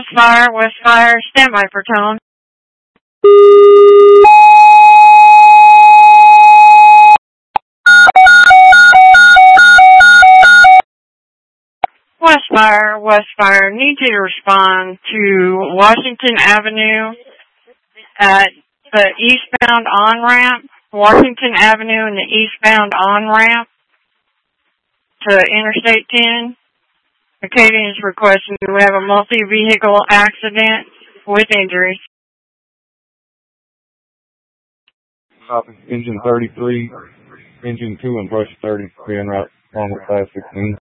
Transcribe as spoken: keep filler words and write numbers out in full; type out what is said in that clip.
Westfire, Westfire, standby for tone. Westfire, Westfire, need you to respond to Washington Avenue at the eastbound on-ramp, Washington Avenue and the eastbound on-ramp to Interstate ten. Acadian is requesting we have a multi-vehicle accident with injuries. Copy. Engine thirty-three, engine two and brush thirty, being right along with five sixteen.